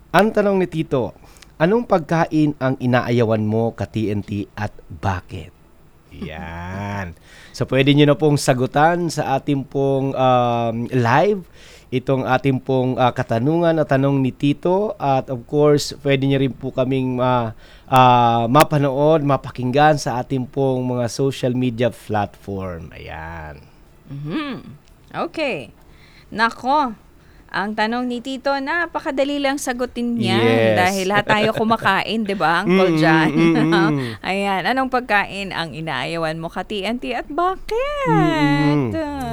Ang tanong ni Tito, anong pagkain ang inaayawan mo ka-TNT at bakit? Yan. So, pwede nyo na pong sagutan sa ating pong live itong ating pong katanungan at tanong ni Tito. At of course, pwede nyo rin po kaming mapanood, mapakinggan sa ating pong mga social media platform. Ayan. Okay. Nako, ang tanong ni Tito, napakadali lang sagutin niyan. Yes. Dahil lahat tayo kumakain, di ba, Uncle John? Ayan, anong pagkain ang inaayawan mo ka-TNT at bakit?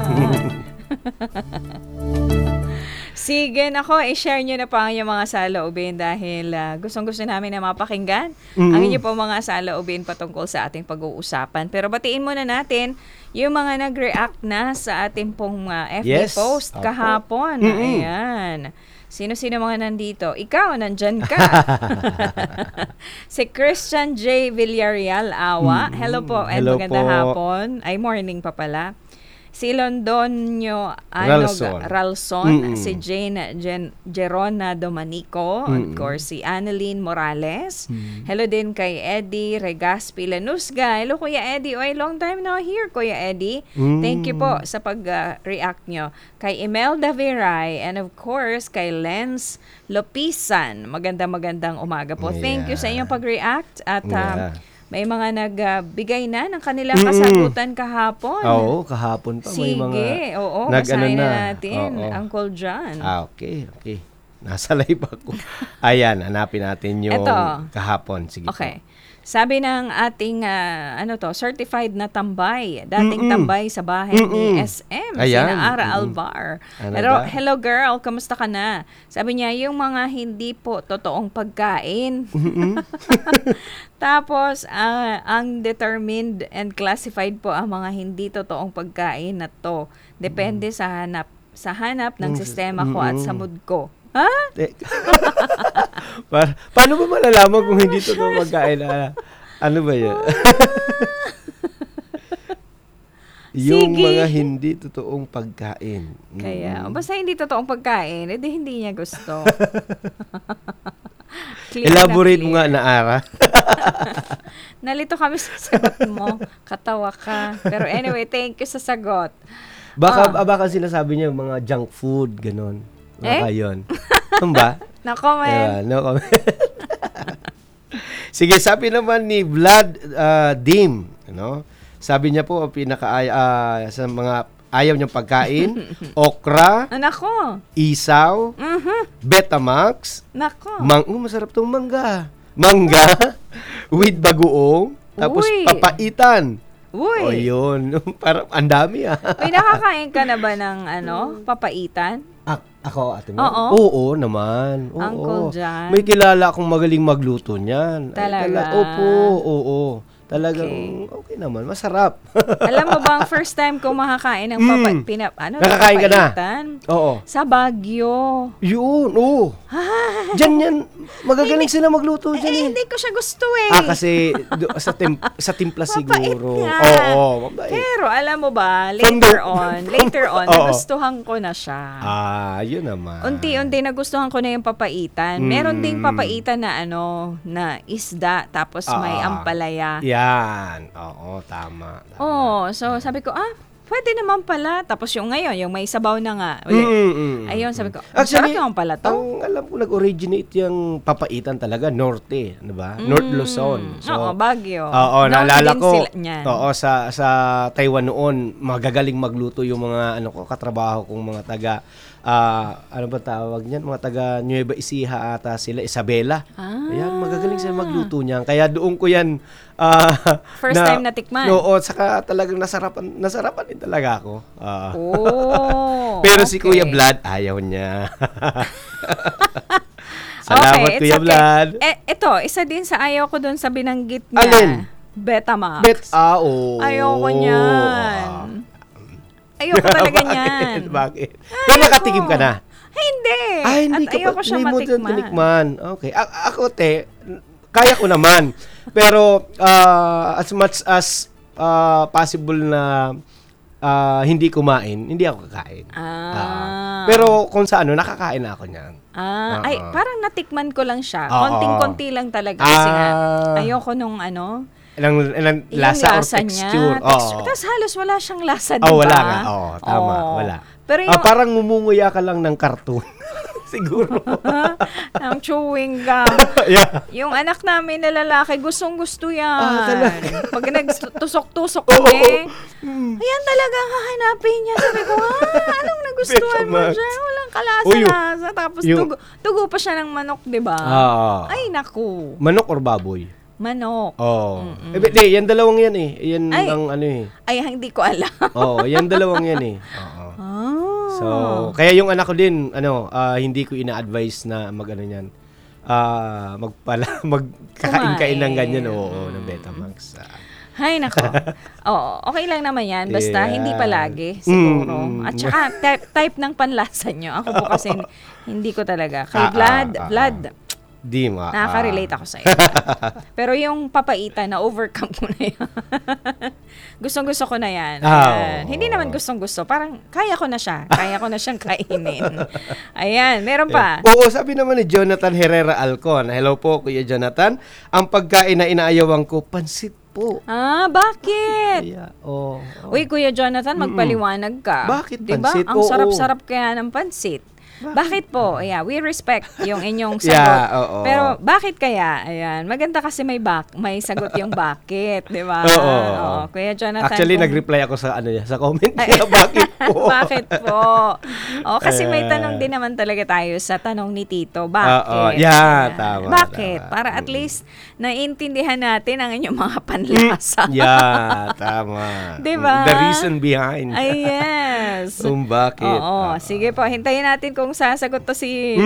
Sige, nako, i-share nyo na pa ang inyong mga saloobin dahil gustong-gusto namin na mapakinggan ang inyong po mga saloobin patungkol sa ating pag-uusapan. Pero batiin muna natin yung mga nag-react na sa ating pong FB post kahapon. Ayan. Sino-sino mga nandito? Ikaw, nandyan ka. Si Christian J. Villarreal Awa. Hello po and Hello magandang po. hapon. Ay, morning pa pala. Si Londonio Ralson, si Jane Gerona Domanico, of course si Annalyn Morales. Hello din kay Eddie Regaspi Lanusga. Hello Kuya Eddie. Oy, long time no here Kuya Eddie. Thank you po sa pag-react nyo. Kay Imelda Viray and of course kay Lens Lopisan. Magandang umaga po. Thank you sa inyong pag-react at may mga nagbigay na ng kanilang kasagutan kahapon. Oo, kahapon pa. Sige, may mga basahin na natin, Uncle John. Okay. Nasa live ako. Ayan, hanapin natin yung kahapon. Sige okay. po. Sabi ng ating certified na tambay, dating tambay sa bahay ni SM, sina Ara Alvar. Hello girl, kamusta ka na? Sabi niya, yung mga hindi po totoong pagkain. Tapos, ang determined and classified po ang mga hindi totoong pagkain na to. Depende sa hanap ng sistema ko at sa mood ko. Ha? Paano ba malalaman kung hindi totoo pagkain? Ano ba yan? Yung mga hindi totoong pagkain. Kaya, basta hindi totoong pagkain, edi hindi niya gusto. Elaborate mo nga na Ara. Nalito kami sa sagot mo. Katawa ka. Pero anyway, thank you sa sagot. Baka sinasabi niya mga junk food, ganon. Baka yun. Ano ba? No comment. No comment. Sige, sabi naman ni Vlad Dim, sabi niya po, sa mga ayaw niyang pagkain, okra, isaw, Betamax, masarap tong mangga, with bagoong, tapos papaitan. O yun, parang ang dami Uy, nakakain ka na ba ng papaitan? Ako, ate mo? Oo naman. Uncle John. May kilala akong magaling magluto niyan. Talaga? Oo. Talagang okay naman. Masarap. Alam mo ba, ang first time ko makakain ng nakakain ka na? Oo. Sa Baguio. Yun, oo. Diyan yan. Magagaling sila magluto dyan Hindi ko siya gusto kasi sa timpla siguro. Oo. Pero alam mo ba, later on, nagustuhan ko na siya. Yun naman. Unti-unti nagustuhan ko na yung papaitan. Meron ding papaitan na na isda, tapos may ampalaya. Yan. Oo, tama. So sabi ko, pwede naman pala. Tapos yung ngayon, yung may sabaw na nga. Ayun, sabi ko, actually, naman pala to. Ang alam ko, nag-originate yung papaitan talaga, Norte, ano ba? North Luzon. So, Baguio. Naalala ko. Sa Taiwan noon, magagaling magluto yung mga katrabaho kong mga taga ano ba tawag niyan? Mga taga Nueva Ecija ata sila, Isabela. Ayan, magagaling sila magluto niyan. Kaya doon ko yan first time na tikman. Oo, saka talagang nasarapan din talaga ako. Pero si Kuya Vlad, ayaw niya. Salamat, Kuya Vlad. Ito, isa din sa ayaw ko doon sa binanggit niya. Alin? Betamax. Ayoko niyan. Ayoko talaga niyan. Bakit? Pero nakatikim ka na? Hindi. Hindi at ayoko siya matikman. Okay. Ako, kaya ko naman. Pero as much as possible na hindi kumain, hindi ako kakain. Pero kung sa nakakain na ako niyan. Ay, parang natikman ko lang siya. Oo. Konting-konti lang talaga. Kasi nga, ayoko nung Ilang lasa or texture. Tapos halos wala siyang lasa, diba? Wala nga. Tama, wala. Pero yung, parang ngumunguya ka lang ng cartoon. Siguro. ng chewing gum. Yeah. Yung anak namin na lalaki, gustong-gusto yan. Talaga? Pag nagtusok-tusok kami, ayan talaga ang hahanapin niya. Sabi ko, anong nagustuhan mo Betamax. siya? Walang kalasa-lasa. Tapos tugo pa siya ng manok, di ba? Ay, naku. Manok or baboy? Manok. Yan dalawang yan eh. Yan Ay. ang eh. Ay, hindi ko alam. Yan dalawang yan eh. So, kaya yung anak ko din, hindi ko ina-advise na niyan. Magkakain-kain ng ganyan, ng Betamax. Hay, nako. Okay lang naman yan. Basta hindi palagi, siguro. At saka, type ng panlasa nyo. Ako po kasi, hindi ko talaga. Kay Vlad, Di ma. nakaka-relate ako sa'yo. Pero yung papaitan, na-overcome ko na yan. Gustong-gusto ko na yan. Ayan. Hindi naman gustong-gusto. Parang, kaya ko na siya. Kaya ko na siyang kainin. Ayan, meron pa. Sabi naman ni Jonathan Herrera Alcon. Hello po, Kuya Jonathan. Ang pagkain na inaayawan ko, pansit po. Bakit? Uy, Kuya Jonathan, magpaliwanag ka. Bakit diba? pansit? Ang sarap-sarap kaya ng pansit. Bakit po? Yeah, we respect yung inyong sagot. Pero bakit kaya? Ayan, maganda kasi may sagot yung bakit, 'di ba? Kuya Jonathan. Actually, nag-reply ako sa sa comment niya, bakit po? Bakit po? Kasi may tanong din naman talaga tayo sa tanong ni Tito. Bakit? Tama. Bakit? Para at least naiintindihan natin ang inyong mga panlasa. Tama. 'Di ba? The reason behind. Ay, yes. Kung bakit. Sige po, hintayin natin kung sasagot to si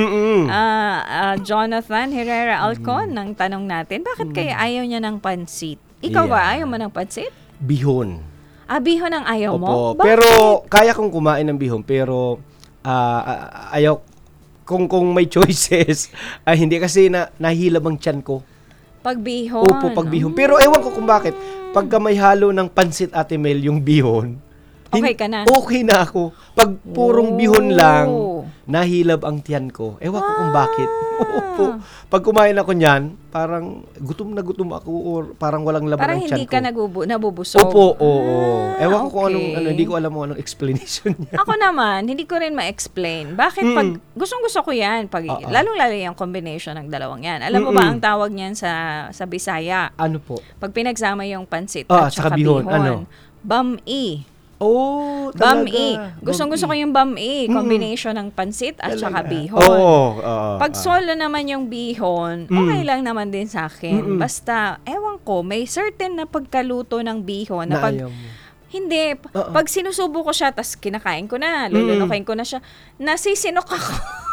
Jonathan Herrera Alcon ng tanong natin. Bakit kaya ayaw niya ng pansit? Ikaw ba, ayaw mo ng pansit? Bihon. Bihon ang ayaw mo? Bakit? Pero kaya kong kumain ng bihon, pero ayaw, kung may choices, hindi kasi nahilab ang tiyan ko. Pag bihon? Opo, pag bihon. Pero ewan ko kung bakit. Pagka may halo ng pansit, Ate Mel, yung bihon, okay ka na? Okay na ako. Pag purong bihon lang, nahilab ang tiyan ko. Ewan ko kung bakit. Opo. Pag kumain ako niyan, parang gutom na gutom ako or parang walang laman parang ang tiyan ko. Parang hindi ka nabubusog? Opo, Ewan ko kung hindi ko alam mo anong explanation niya. Ako naman, hindi ko rin ma-explain. Bakit pag, gustong-gusto ko yan, lalong-lalo yung combination ng dalawang yan. Alam mo ba ang tawag niyan sa Bisaya? Ano po? Pag pinagsama yung pansit at saka bihon. Bam-i. Bam-i. Gustong-gusto ko yung bam-i. Combination ng pansit at saka bihon. Pag solo naman yung bihon, okay lang naman din sa akin. Basta, ewan ko, may certain na pagkaluto ng bihon na pag... Hindi. Pag sinusubo ko siya, tas kinakain ko na, lulunukin ko na siya, nasisinok ako.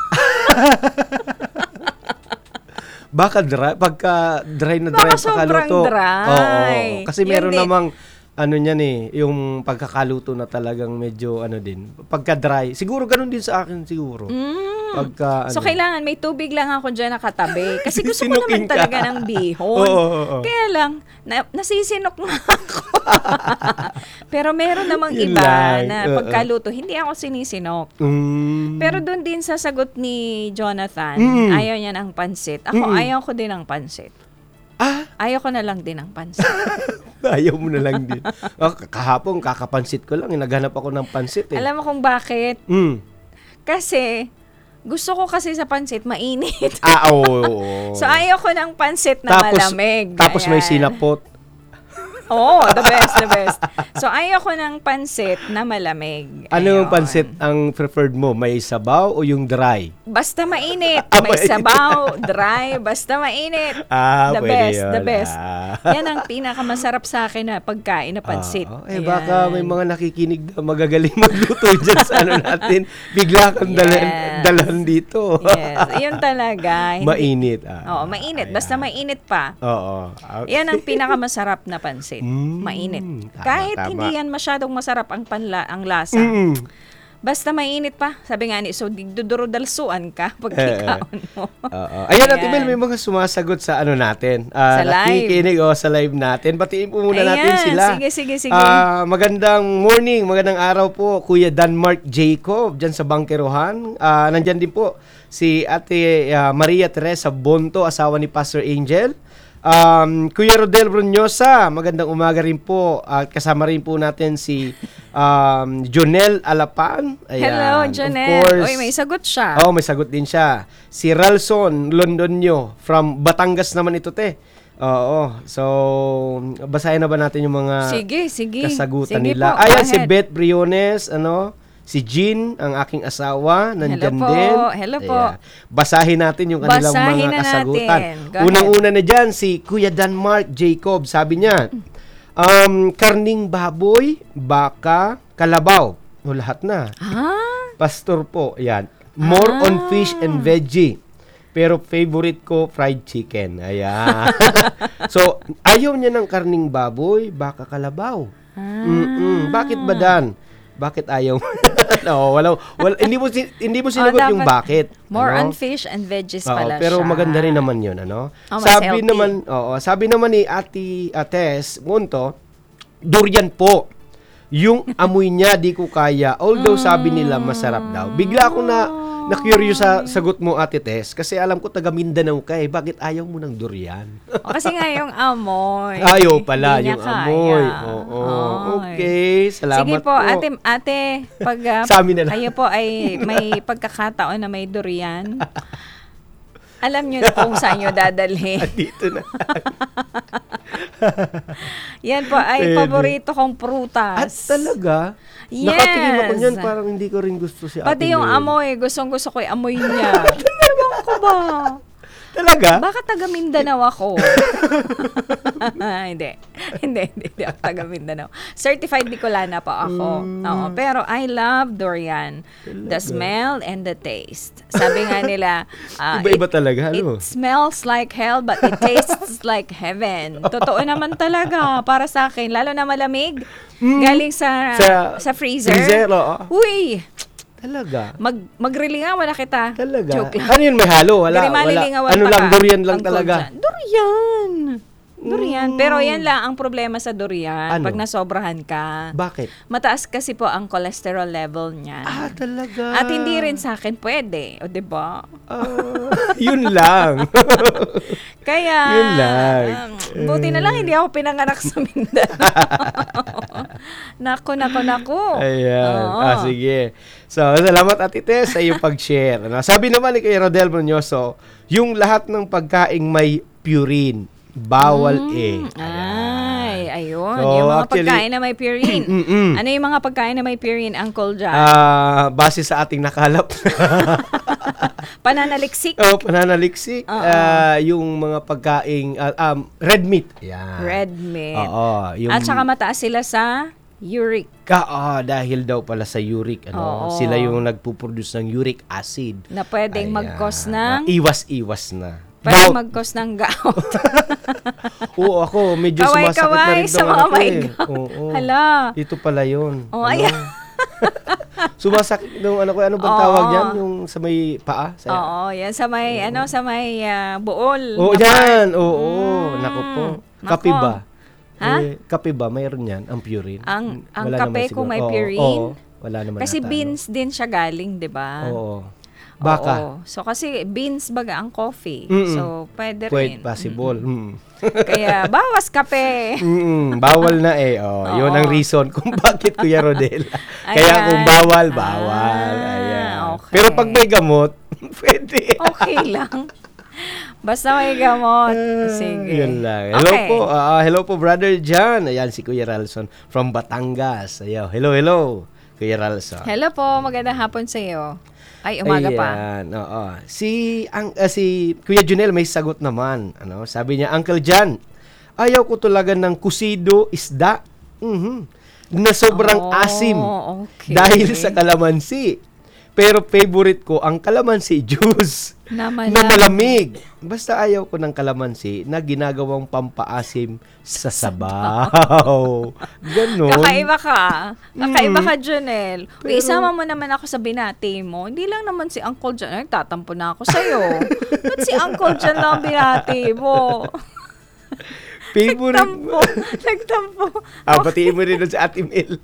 Pagka dry na dry pagkaluto. Dry. Kasi meron namang niyan yung pagkakaluto na talagang medyo din. Pagka dry, siguro ganun din sa akin siguro. So kailangan may tubig lang ako diyan nakatabi kasi gusto ko naman talaga ng bihon. Kaya lang nasisinok na ako. Pero meron namang iba na pagkaluto hindi ako sinisinok. Pero doon din sa sagot ni Jonathan, ayaw niya ng pansit. Ako ayaw ko din ng pansit. Ayaw ko na lang din ng pansit. Ayaw mo na lang din. Kahapon, kakapansit ko lang. Naghanap ako ng pansit eh. Alam mo kung bakit? Kasi, gusto ko kasi sa pansit, mainit. So, ayaw ko ng pansit na malamig. Tapos may sinapot. The best. So, ayaw ko ng pansit na malamig. Ano yung pansit ang preferred mo? May sabaw o yung dry? Basta mainit. May sabaw, dry, basta mainit. The best. Yan ang pinakamasarap sa akin na pagkain na pansit. Baka may mga nakikinig na magagaling magluto dyan sa natin. Bigla kang dalhan dito. Yes. Yun talaga. Mainit. Mainit. Basta mainit pa. Okay. Yan ang pinakamasarap na pansit. Mainit. Kahit hindi yan masyadong masarap ang lasa. Basta mainit pa. Sabi nga ni, so digduduro-dalsuan ka pag kikaon mo. Ayan, Ate Bel, may mga sumasagot sa ano natin. Sa live. Nakikinig sa live natin. Batiin po muna natin Ayan, sila. sige. Magandang morning, magandang araw po, Kuya Danmark Jacob, dyan sa Bangkerohan. Nandyan din po si Ate Maria Teresa Bonto, asawa ni Pastor Angel. Kuya Rodel Brunyosa, magandang umaga rin po. At kasama rin po natin si Jonel Alapan. Ayan. Hello, Jonel. Of course. May sagot siya. May sagot din siya. Si Ralson Londonio from Batangas naman ito, te. Oo. So, basahin na ba natin yung mga Sige. kasagutan Sige nila? po, Ayan, go si ahead. Beth Briones, si Jean, ang aking asawa, nandyan Hello po, din. hello po. Ayan. Basahin natin yung kanilang Basahin mga na kasagutan. natin. Go ahead. Unang-una na dyan, si Kuya Danmark Jacob. Sabi niya, karning baboy, baka, kalabaw. Lahat na. Pastor po, yan. More on fish and veggie. Pero favorite ko, fried chicken. Ayan. So, ayaw niya ng karning baboy, baka, kalabaw. Bakit ba, Dan? Bakit ayaw? Hindi mo sinagot yung dapat bakit. More on fish and veggies pala pero siya. maganda rin naman 'yun, mas Sabi healthy. sabi naman ni Ate Tess Munto, durian po. Yung amoy niya di ko kaya. Although sabi nila masarap daw. Bigla ako na-curious sa sagot mo, Ate Tess, kasi alam ko taga Mindanao ka eh. Bakit ayaw mo ng durian? Kasi nga yung amoy. Ayaw pala Hindi niya yung kaya. amoy. Oo. Okay, salamat Sige po, ate, pag Sa amin na lang. kayo po ay may pagkakataon na may durian, alam nyo na kung saan nyo dadalhin. Dito na. Yan po ay Pwede. paborito kong prutas. At talaga? Yes. Nakatingin ako niyan, parang hindi ko rin gusto si Ate Pati yung Mel. amoy, gustong-gusto ko yung amoy niya. Ewan ko ba? Talaga? Baka taga Mindanao ako. Hindi ako taga Mindanao. Certified Bicolana po ako. Oo, pero I love durian. The smell and the taste. Sabi nga nila, Iba-iba talaga, ano? It smells like hell but it tastes like heaven. Totoo naman talaga para sa akin. Lalo na malamig. Galing sa freezer. Freezer, oo. Uy! Talaga? Magrilingawan na kita. Talaga? Joke lang. Ano yun, may halo? Wala. Ano lang, durian lang talaga. Durian. Pero yan lang ang problema sa durian. Ano? Pag nasobrahan ka. Bakit? Mataas kasi po ang cholesterol level niyan. Talaga? At hindi rin sa akin pwede. O, diba? Yun lang. Kaya, Yun lang. Buti na lang hindi ako pinanganak sa Mindanao. Naku. Ayan. Oo. Sige. So, salamat Ate Tess sa iyong pag-share. Sabi naman ni Kuya Rodel Brunyoso, yung lahat ng pagkaing may purine, bawal eh. Ay, ayun. So, yung mga actually, pagkain na may purine. Ano yung mga pagkain na may purine, Uncle John? Base sa ating nakalap. Pananaliksik. Pananaliksik. Yung mga pagkaing red meat. Yan. Red meat. Oo. At saka mataas sila sa uric. Dahil daw pala sa uric. Oo. Sila yung nagpuproduce ng uric acid. Na pwedeng Ayan. mag-cause ng... Iwas-iwas na. Pwedeng mag-cause ng gout. Oo, ako medyo sumasakit na rin sa itong mga ano ko may eh. gout. Oo. Hala. Ito pala yun. Ayan. Sumasakit nung ano bang tawag yan? Yung sa may paa? Oo, yan sa may, buol. Oo, yan. Oo. Naku po. Nako. Kape ba? Ha? Kape ba? Mayroon yan? Ang purine? Ang Wala kape naman kung siguro. may Oo, purine? oo. Wala naman Kasi ata, beans din siya galing, di ba? Oo. Baka. Oo. So, kasi beans baga ang coffee. Mm-mm. So, pwede Quite rin. possible. Kaya, bawas kape. Bawal na eh. Yun ang reason kung bakit Kuya Rodel. Kaya kung bawal. Ayan. Okay. Pero pag may gamot, pwede. Okay lang. Basta may gamot. Sige. Yun lang. Hello Okay. po. Hello po, Brother John. Ayan, si Kuya Ralson from Batangas. Ayan. Hello. Kuya Ralson. Hello po. Magandang hapon sa iyo. Ay, umaga pa. Ayan, oo. Si Kuya Junel may sagot naman. Sabi niya, Uncle John, ayaw ko talaga ng kusido isda. Na sobrang asim Okay. dahil sa kalamansi. Pero favorite ko ang calamansi juice na malamig. Basta ayaw ko ng calamansi na ginagawang pampaasim sa sabaw. Ganon. Kakaiba ka, Janelle. Uy, isama mo naman ako sa binati mo. Hindi lang naman si Uncle John. Ay, tatampo na ako sa'yo. Ba't si Uncle John lang binati mo? Favorite Nagtampo. Batiin mo rin doon sa Ate Mel.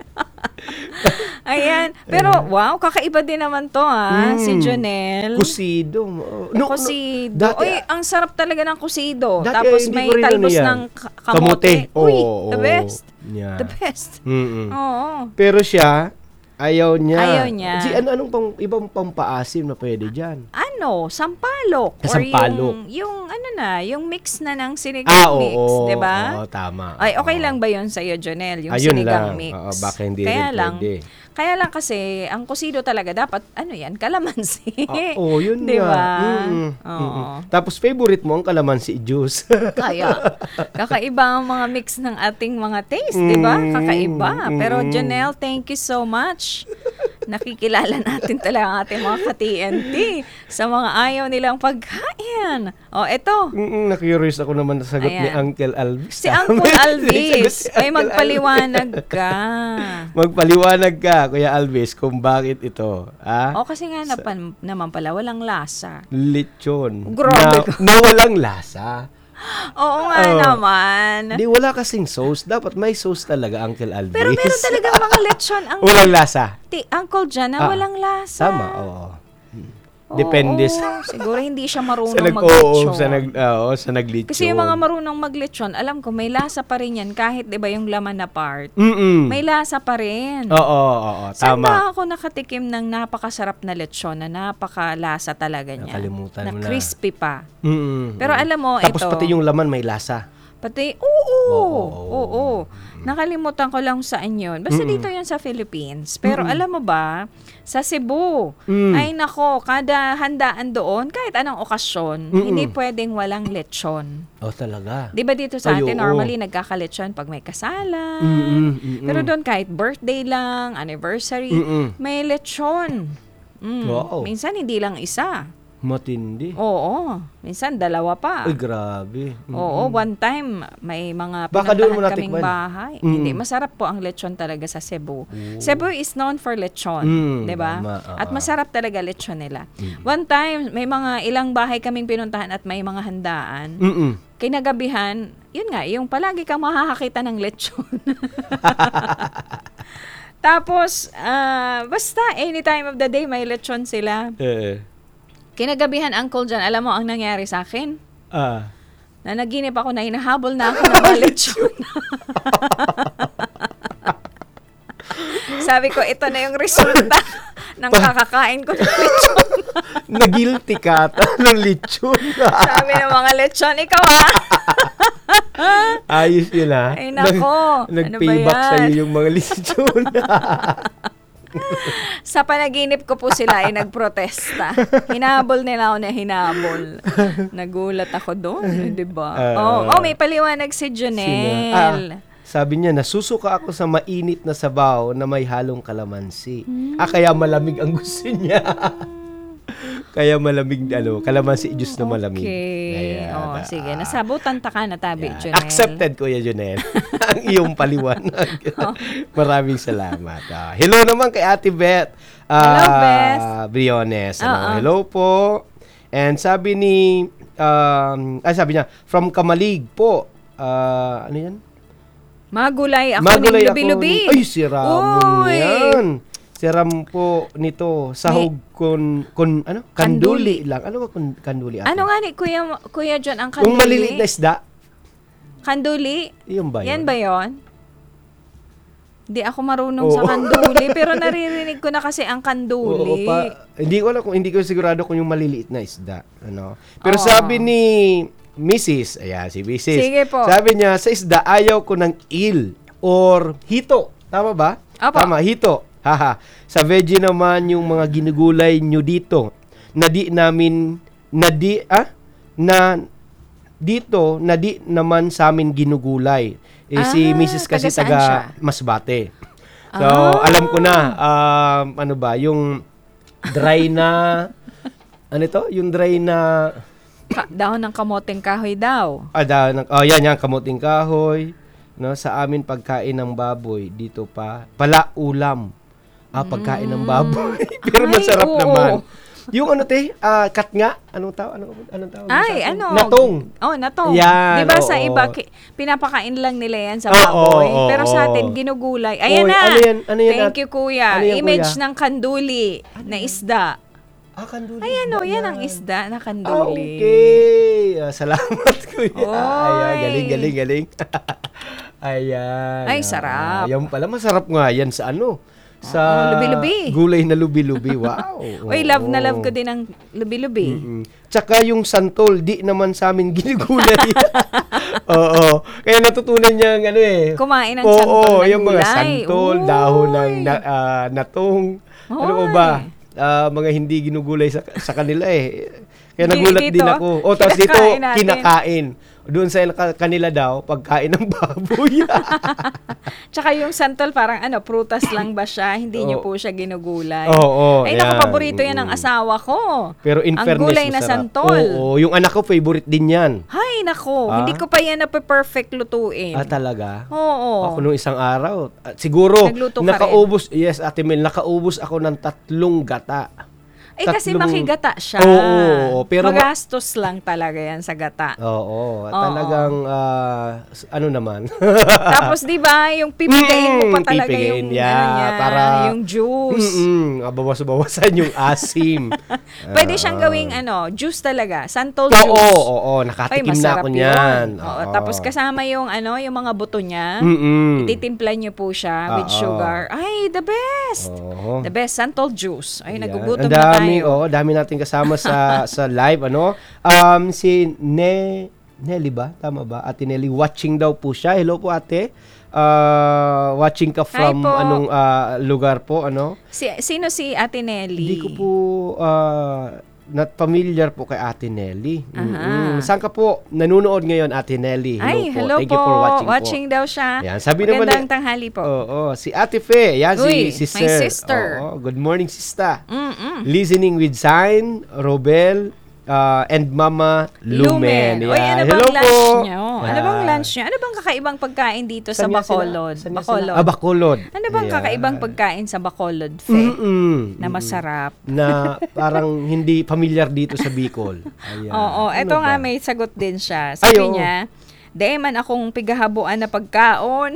Ayan. Pero, wow, kakaiba din naman to, si Janelle. Kusido. Kusido. Dati, Uy, ang sarap talaga ng kusido. Dati, Tapos hindi may ko rin talbos yan. ng kamote. Uy, the best. Yeah. The best. Oo. Pero siya, ayaw niya. Ayaw niya. Anong ibang pampaasim na pwede dyan? Sampalok. Sampalok. Or yung mix na ng sinigang mix, di ba? Oo, tama. Ay, okay lang ba yun sa'yo, Jonel? Yung Ayun sinigang lang. mix? Baka hindi rin pwede. Kaya lang kasi, ang kusido talaga dapat, calamansi. Yun di ba? Oo. Tapos favorite mo ang calamansi juice. Kaya, kakaiba ang mga mix ng ating mga taste, di ba? Kakaiba. Pero Janelle, thank you so much. Nakikilala natin talaga ang ating mga ka-TNT sa mga ayaw nilang pagkain. Eto. Na-curious ako naman sa sagot ni Uncle Alvis. Si Uncle Alvis, ay magpaliwanag ka. Magpaliwanag ka, Kuya Alvis, kung bakit ito. Kasi nga naman pala, walang lasa. Lechon. Grabe na walang lasa. Oo nga naman. Di, wala kasing sauce. Dapat may sauce talaga, Uncle Alvis. Pero meron talaga mga lechon. Walang lasa. Uncle John, walang lasa. Tama, oo. Depende siguro hindi siya marunong mag-lechon. Sa naglechon. Kasi yung mga marunong mag-lechon, alam ko, may lasa pa rin yan. Kahit, di ba, yung laman na part. May lasa pa rin. Oo, tama. Saan ba ako nakatikim ng napakasarap na lechon na napakalasa talaga niya? Nakalimutan mo na. Crispy pa. Pero alam mo, Tapos pati yung laman may lasa. Pati, oo. Nakalimutan ko lang saan yun. Basta dito yun sa Philippines. Pero alam mo ba, sa Cebu, ay nako, kada handaan doon, kahit anong okasyon, hindi pwedeng walang lechon. Talaga? Di ba dito sa atin, normally nagkaka-lechon pag may kasalan. Pero doon kahit birthday lang, anniversary, may lechon. Wow. Minsan hindi lang isa. Matindi. Oo. Minsan, dalawa pa. Uy, grabe. Oo, one time, may mga Baka doon mo pinuntahan kaming natikman. bahay. Hindi, masarap po ang lechon talaga sa Cebu. Cebu is known for lechon, di ba? At masarap talaga lechon nila. One time, may mga ilang bahay kaming pinuntahan at may mga handaan. Kinagabihan, yun nga, yung palagi kang makakakita ng lechon. Tapos, basta, any time of the day, may lechon sila. Kinagabihan, Uncle John, alam mo ang nangyari sa akin? Na naginip ako na hinahabol na ako ng mga lechon. Sabi ko, ito na yung resulta ng kakakain ko ng lechon. Nagilty ka ng lechon. Sabi ng mga lechon, ikaw Ayos yun Ay nako, Nag-payback sa'yo yung mga lechon. Sa panaginip ko po sila ay nagprotesta. Hinabol nila ako na hinabol. Nagulat ako doon, di ba? May paliwanag si Jonel. Sabi niya, nasusuka ako sa mainit na sabaw na may halong kalamansi. Kaya malamig ang gusto niya. Kaya malamig, kalamansi juice na malamig. Okay. Sige. Nasabutan ta ka na tabi, Jonel. Accepted, Kuya Jonel. Ang iyong paliwanag. Maraming salamat. Hello naman kay Ate Beth. Hello, Beth. Briones. Hello po. And sabi niya, from Kamalig po. Ano yan? Magulay ako ng lubi-lubi. Ay, si Ramon yan. Si Ram po nito, sahog kanduli lang. Ano ba kanduli? Ano nga ni Kuya John ang kanduli? Yung maliliit na isda. Kanduli? Yung ba yun? Yan ba yun? Hindi ako marunong sa kanduli, pero naririnig ko na kasi ang kanduli. Hindi ko sigurado kung yung maliliit na isda. Pero sabi ni Mrs. Ayan, si Mrs. Sige po. Sabi niya, sa isda, ayaw ko ng eel or hito. Tama ba? Opo. Tama, hito. Sa veggie naman yung mga ginugulay nyo dito na di naman sa amin ginugulay. Si Mrs. kasi taga Masbate. So, alam ko na, yung dry na, ano ito? Yung dry na, Dahon ng kamoteng kahoy daw. yan, kamuting kahoy. No, sa amin pagkain ng baboy, dito pala ulam. Pagkain ng baboy. Pero Ay, masarap oo. naman. Yung katnga, anong tawag? Ay, sa atin? Natong. Natong. Yan, Di ba sa oo. iba, pinapakain lang nila yan sa baboy. Oo, pero sa oo. atin, ginugulay. Ayan Oy, na. ano yan, Thank you, kuya. Ano yan, Image kuya? ng kanduli na isda. Kanduli. Ayan yan ang isda na kanduli. Okay. Salamat, kuya. Oy. Ayan, galing. Ayan. Ay, sarap. Yan pala, masarap nga yan sa sa lubi-lubi. gulay na lubi-lubi. Wow. Uy, love na love ko din ang lubi-lubi. Tsaka yung santol, di naman sa amin ginugulay. Oo. Kaya natutunan niya Kumain ng santol Oo, ng yung mga gulay. santol, Uy. dahon ng natong. Ano Hoy. ba? Mga hindi ginugulay sa kanila Kaya nagulat Dito, din ako. Tapos dito, kinakain natin. kinakain. Doon sa kanila daw, pagkain ng baboy. Tsaka yung santol parang prutas lang ba siya? Hindi niyo po siya ginugulay. Oo, Ay, yan. naku, paborito yan ng asawa ko. Pero in ang fairness, gulay na masarap. santol. Oo, yung anak ko, favorite din yan. Hay, naku, hindi ko pa yan perfect lutuin. Talaga? Oo. Ako nung isang araw, siguro, Nagluto ka nakaubos, yes, Ate Mel, nakaubos ako ng 3 gata. Kasi makigata siya. Oo, pero magastos lang talaga yan sa gata. Oo, talagang, ano naman. Tapos, di ba, yung pipigain mo pa talaga pipigain, yung, yung juice. Bawas-bawasan yung asim. Pwede siyang gawing, juice talaga. Santol Oo, juice. oo, nakatikim na masarap ako niyan. yun. Oo, tapos kasama yung, yung mga buto niya. Ititimpla niyo po siya with sugar. Ay, the best. Oo. The best, santol juice. Ay, Yan. nagugutom Ang na dami, tayo. dami natin kasama sa live, si Nelly ba? Tama ba? Ate Nelly, watching daw po siya. Hello po, ate. Watching ka from po. anong lugar po, Sino si Ate Nelly? Hindi ko po not familiar po kay Ate Nelly. Saan ka po nanonood ngayon, Ate Nelly? Hello Thank po. you for watching, Watching daw siya. Yan, sabi naman Magandang tanghali po. Oo, si Ate Fe. Yan, Uy, si my sister. Oo, good morning, sister. Listening with Sign, Robel, and Mama Lumen. Uy, ano bang Hello lunch po. nyo? Ano bang lunch nyo? Ano bang kakaibang pagkain dito sa Bacolod? Bacolod. Bacolod. Ano bang kakaibang pagkain sa Bacolod, Fe? Na masarap? Na parang hindi familiar dito sa Bicol. Ayan. Oo, Ano eto ba? nga may sagot din siya. Sabi oo. niya, "Di man akong pigahabuan na pagkaon.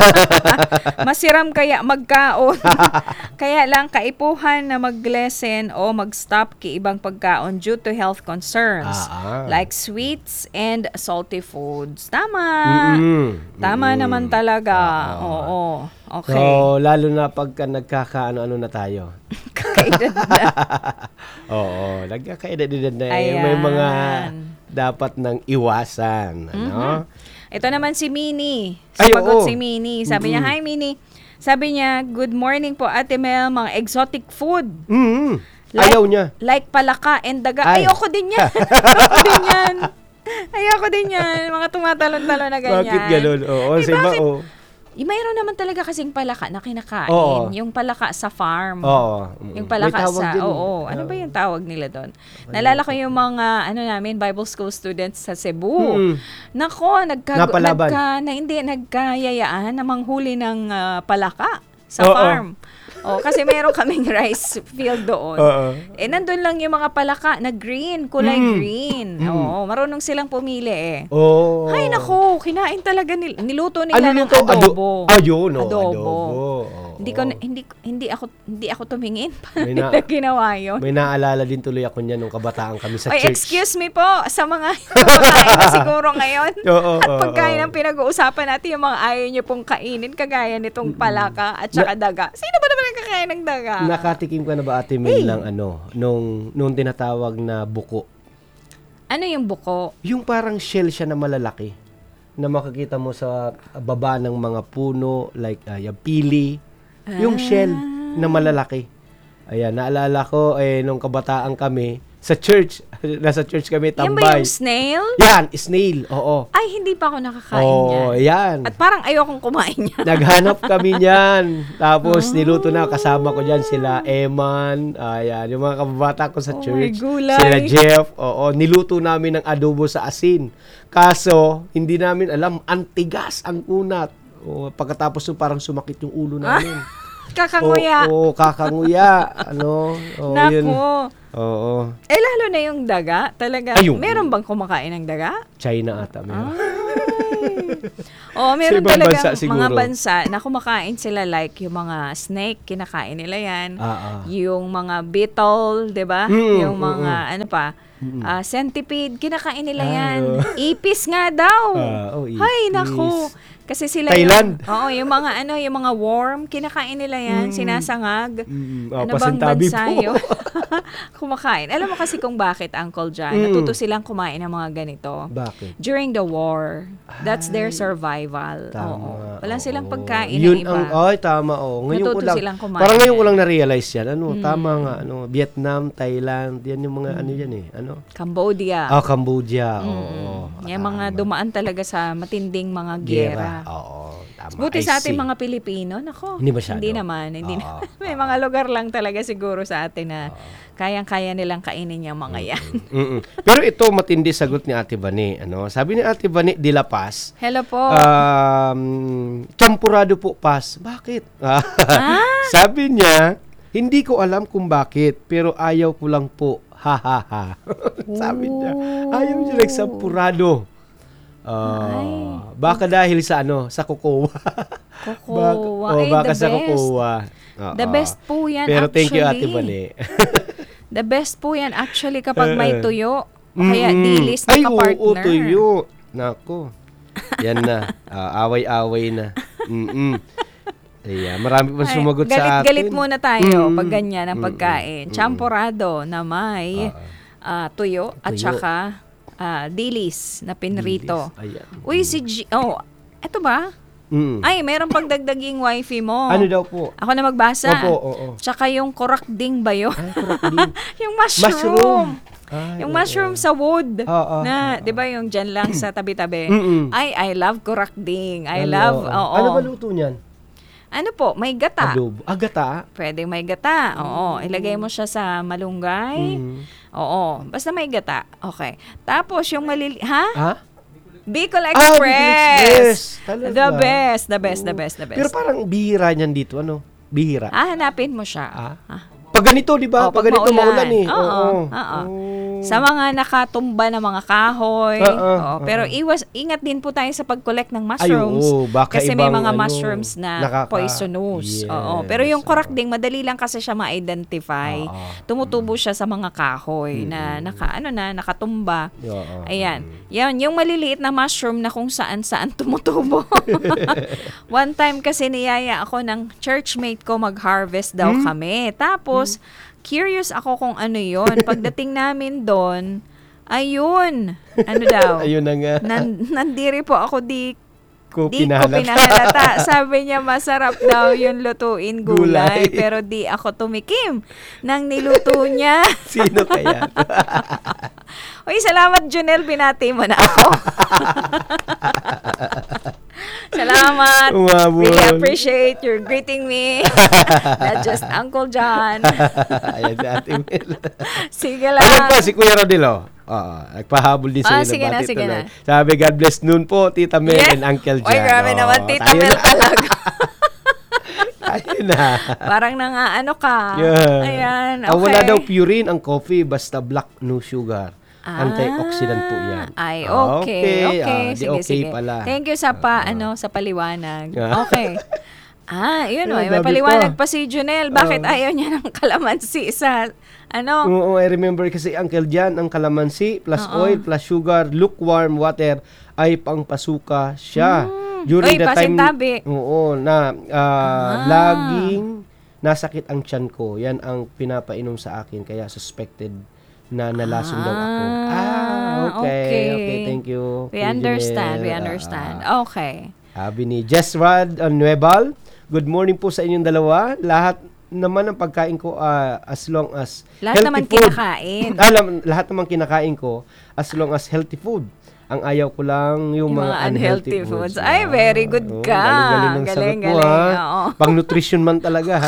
Masiram kaya magkaon. Kaya lang kaipuhan na mag-lessen o mag-stop ki ibang pagkaon due to health concerns like sweets and salty foods." Tama. Tama naman talaga. Oo. Okay. So, lalo na pagka nagkakaano-ano na tayo. Kakaedad na. Oo, nagkakaedad na Ayan. may mga dapat nang iwasan. Ito naman si Minnie. Ay, Sumagot oo. si Minnie. Sabi niya, "Hi Minnie." Sabi niya, "Good morning po Ate Mel, mga exotic food. Ayaw niya. Like palaka and daga." Ay. Ayoko din yan. Ayoko din yan. Ayoko din yan. Mga tumatalon-talon na ganyan. Bakit ganun? Oo, Eh, sa iba, bakit? oo. Mayroon naman talaga kasing palaka na kinakain. Oo. Yung palaka sa farm. Oo. Yung May palaka tawag sa, din. ano ba yung tawag nila doon? Nalala ko yung mga, namin, Bible school students sa Cebu. Nako, Napalaban. nagkayayaan na manghuli ng palaka sa Oo. farm. Kasi meron kaming rice field doon. Oo. Nandun lang yung mga palaka na green, kulay green. Oo, marunong silang pumili Oo. Ay, nako, kinain talaga niluto nila ng nito? adobo. Ayun, Adobo. Oo. Hindi ako tumingin paano May nila ginawa yun. May naalala din tuloy ako niyan nung kabataan kami sa Ay, church. excuse me po sa mga pagkain na siguro ngayon. Oo, At oo, pagkain oo. ang pinag-uusapan natin, yung mga ayaw nyo pong kainin, kagaya nitong palaka at saka daga. Sino ba naman ang kakain ng daga? Nakatikim ka na ba, Ate Mel, ng nung tinatawag na buko? Ano yung buko? Yung parang shell siya na malalaki na makikita mo sa baba ng mga puno like yung pili. Yung shell na malalaki. Ayan, naalala ko nung kabataan kami sa church. Nasa church kami, Yan ba tambay. yung snail? Yan, snail. Oo. Ay, hindi pa ako nakakain Oo, niyan. yan. At parang ayokong kumain niyan. Naghanap kami niyan. Tapos niluto na, kasama ko diyan sila Eman, ayan, yung mga kababata ko sa Oh, church. my gulay. Sila Jeff, oo, niluto namin ng adobo sa asin. Kaso, hindi namin alam, antigas ang kunat. O, pagkatapos nun, parang sumakit yung ulo namin. Kakanguya. Oo, kakanguya. Yun. Nako. Oo. Lalo na yung daga. Talaga, Ayun. meron bang kumakain ng daga? China ata. Meron. Meron Sa ibang talagang bansa siguro. mga bansa na kumakain sila like yung mga snake, kinakain nila yan. Yung mga beetle, 'di ba? Yung mga ano pa, centipede, kinakain nila yan. Ipis nga daw. Hay, nako. Kasi sila Thailand. yung mga yung mga worm, kinakain nila yan, sinasangag. Ano bang pasintabi bansa po. yun? Kumakain. Alam mo kasi kung bakit, Uncle John, natuto silang kumain ng mga ganito. Bakit? During the war. That's their survival. Tama. Oo. Wala silang pagkain Yun na iba. tama. Ngayon ko Natuto lang, silang kumain parang ngayon ko yan. lang na-realize yan. Tama nga. Vietnam, Thailand, yan yung mga ano yan eh. Cambodia. Cambodia. Oo. Yung mga dumaan talaga sa matinding mga gera. Oo. Tama. Buti I sa ating see. mga Pilipino, nako. Hindi masyado. Hindi naman. May mga lugar lang talaga siguro sa atin na kayang-kaya nilang kainin yung mga yan. Pero ito, matindi sagot ni Ate Vani. Sabi ni Ate Vani de la Paz, Hello po. champurado po, Paz. Bakit? Sabi niya, hindi ko alam kung bakit, pero ayaw ko lang po. Ha, ha, ha. Sabi niya, ayaw niya nagsampurado. Baka dahil sa sa kokowa. Kokowa. Baka the sa best. kokowa. The best po yan Pero actually. thank you, Ate Vani. The best po yan actually kapag may tuyo. O kaya dilis na Ay, kapartner. oo, tuyo. Nako. Yan na. Away-away na. Ayan, marami pa sumagot sa atin. Galit muna tayo pag ganyan ang pagkain. Champurado na may tuyo at saka dilis na pinrito. Ayan. Uy, eto ba? Ay, meron pagdagdaging wifi mo. Ano daw po? Ako na magbasa. Oo. Tsaka yung korakding ba yun? Korakding. Yung mushroom. Yung oo. mushroom sa wood. Oo. Na, di ba yung dyan lang sa tabi-tabi? Ay, I love korakding. I Ano, love, oo. Ano ba luto niyan? Ano po, may gata. Adobo. Gata? Pwede may gata. Oo. Ilagay mo siya sa malunggay. Oo. Basta may gata. Okay. Tapos yung Ha? Bicol Bicol Express. Express. Talaga? The best. Pero parang bihira niyan dito. Bihira. Hanapin mo siya. Pag ganito, di ba? Pag ganito maulan eh. Oo. Sa mga nakatumba na mga kahoy. Pero ingat din po tayo sa pag-collect ng mushrooms. Baka kasi may ibang, mga mushrooms na poisonous. Yes. Pero yung korakding, madali lang kasi siya ma-identify. Tumutubo siya sa mga kahoy na nakatumba. Ayan. Yan, yung maliliit na mushroom na kung saan-saan tumutubo. One time kasi niyaya ako ng churchmate ko mag-harvest daw kami. Tapos, curious ako kung ano yon. Pagdating namin doon, ayun. Ano daw? Ayun na nga. Nandiri po ako di ko Pinahalata. pinahalata. Sabi niya masarap daw yung lutuin gulay. Pero di ako tumikim nang niluto niya. Sino kaya? Uy, salamat Junel, binati mo na ako. Salamat. Umabol. Really appreciate your greeting me. Not just Uncle John. Ayan si Ate Mel. Sige lang. Ayan po, si Kuya Rodilo. Nagpahabol din sa Sige na, sige na. Sabi, God bless noon po, Tita Mel and Uncle John. Uy, grabe naman, Tita tayo Mel na. talaga. Ayun na. Parang ano ka. Yeah. Ayan, okay. Wala daw purine ang coffee, basta black, no sugar. Antioxidant po yan. Ay, okay. Di Sige, okay sige. pala. Thank you sa sa paliwanag. Okay. Yun may Sabi paliwanag ko. pa si Junel. Bakit ayaw niya ng kalamansi sa Oo, I remember kasi Uncle Jan, ang kalamansi plus oil plus sugar, lukewarm water ay pangpasuka siya. During the time, pasintabi. laging nasakit ang tiyan ko. Yan ang pinapainom sa akin, kaya suspected na nalasong daw ako. Okay. Thank you. We understand. Okay. Sabi ni Jess Rad Nuebal, good morning po sa inyong dalawa. Lahat naman ang pagkain ko as long as Lahat healthy naman food. kinakain. Lahat naman kinakain ko as long as healthy food. Ang ayaw ko lang yung mga unhealthy foods. Ay, very good ka. Galing-galing ng sagot mo, ha? Oo. Pang-nutrition man talaga, ha?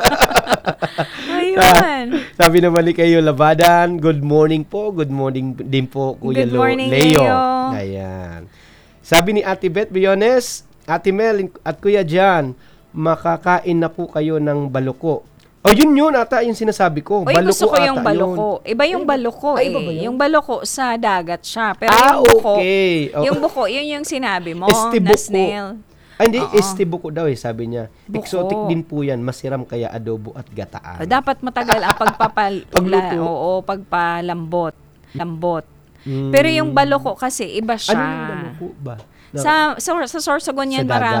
Ayun. Sabi naman ni kayo, Labadan, good morning po. Good morning din po, Kuya Good morning, Leo. Leo. Ayan. Sabi ni Ate Beth Biones, Ate Mel at Kuya Jan, makakain na po kayo ng baloko. Oh, yun ata yung sinasabi ko. Uy, gusto ko yung ata baloko. Iba yung baloko Ay, iba ba yun? Yung baloko sa dagat siya. Pero yung buko, okay. Oh. yung buko, yun yung sinabi mo, Estibuko. na snail. Hindi, Oo. estibuko daw sabi niya. Buko. Exotic din po yan. Masiram kaya adobo at gataan. Dapat matagal ang Pagluto. pagpalambot. Lambot. Mm. Pero yung baloko kasi, iba siya. Ano yung baloko ba? Sa Sorsogon yan Sa dagat.